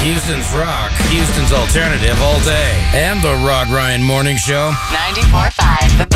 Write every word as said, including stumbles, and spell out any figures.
Houston's rock, Houston's alternative all day. And the Rod Ryan Morning Show. ninety-four point five The